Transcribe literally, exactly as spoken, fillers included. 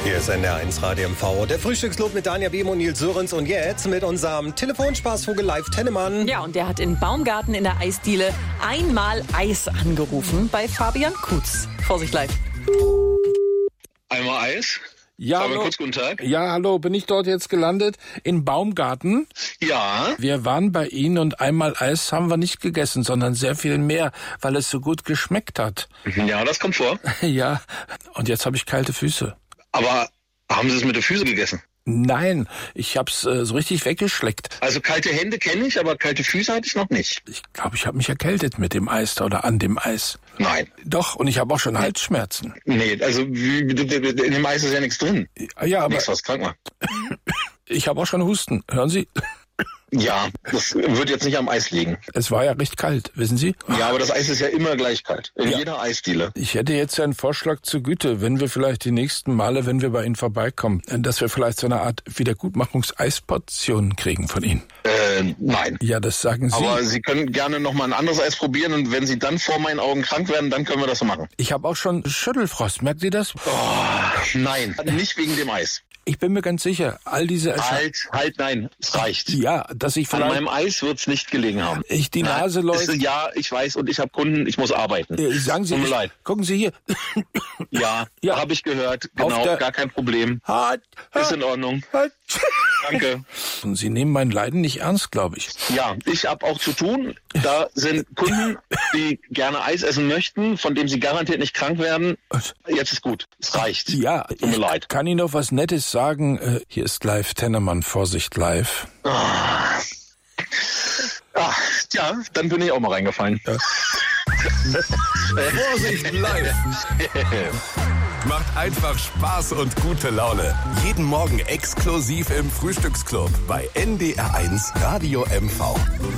Hier ist N D R eins Radio M V. Der Frühstücksclub mit Danja Behm und Nils Sörensen. Und jetzt mit unserem Telefonspaßvogel Live Tennemann. Ja, und der hat in Baumgarten in der Eisdiele einmal Eis angerufen bei Fabian Kutz. Vorsicht live. Einmal Eis? Ja, Aber hallo. kurz, guten Tag. Ja, hallo, bin ich dort jetzt gelandet? In Baumgarten? Ja. Wir waren bei Ihnen und einmal Eis haben wir nicht gegessen, sondern sehr viel mehr, weil es so gut geschmeckt hat. Ja, das kommt vor. Ja, und jetzt habe ich kalte Füße. Aber haben Sie es mit den Füßen gegessen? Nein, ich hab's äh, so richtig weggeschleckt. Also kalte Hände kenne ich, aber kalte Füße hatte ich noch nicht. Ich glaube, ich habe mich erkältet mit dem Eis da oder an dem Eis. Nein. Doch, und ich habe auch schon Halsschmerzen. Nee, also wie- in dem Eis ist ja nichts drin. Ja, aber Nichts, was krank macht. ich habe auch schon Husten. Hören Sie? Ja, das wird jetzt nicht am Eis liegen. Es war ja recht kalt, wissen Sie? Ja, aber das Eis ist ja immer gleich kalt. In Ja. jeder Eisdiele. Ich hätte jetzt einen Vorschlag zur Güte, wenn wir vielleicht die nächsten Male, wenn wir bei Ihnen vorbeikommen, dass wir vielleicht so eine Art Wiedergutmachungs-Eisportion kriegen von Ihnen. Äh, nein. Ja, das sagen Sie. Aber Sie können gerne noch mal ein anderes Eis probieren und wenn Sie dann vor meinen Augen krank werden, dann können wir das so machen. Ich habe auch schon Schüttelfrost, merkt ihr das? Oh, nein, nicht wegen dem Eis. Ich bin mir ganz sicher, all diese Erscheinungen. Halt, halt, nein, es reicht. Ja, dass ich An vielleicht meinem Eis wird's nicht gelegen haben. ich die Nase läuft. Ist- Ja, ich weiß und ich habe Kunden, ich muss arbeiten. Äh, Sagen Sie, Tut mir ich, leid. gucken Sie hier. Ja, Ja. habe ich gehört. Auf Genau, der- gar kein Problem. Hat, Ist in Ordnung. hat. Danke. Und Sie nehmen mein Leiden nicht ernst, glaube ich. Ja, ich habe auch zu tun. Da sind Kunden, die gerne Eis essen möchten, von dem sie garantiert nicht krank werden. Jetzt ist gut. Es reicht. Ja, Tut mir ich leid. kann Ihnen noch was Nettes sagen. Äh, Hier ist live Tennemann, Vorsicht live. Ah, ja, dann bin ich auch mal reingefallen. Vorsicht live. Macht einfach Spaß und gute Laune. Jeden Morgen exklusiv im Frühstücksclub bei N D R eins Radio M V.